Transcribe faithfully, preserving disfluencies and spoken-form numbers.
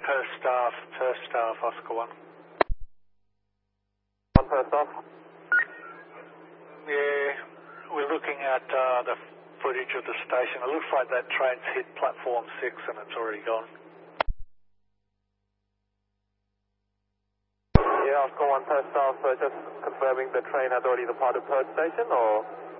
Per staff, per staff, Oscar one. One per staff. Yeah, we're looking at uh, the footage of the station. It looks like that train's hit platform six and it's already gone. Yeah, Oscar one per staff, uh, just confirming the train has already departed Perth station, or?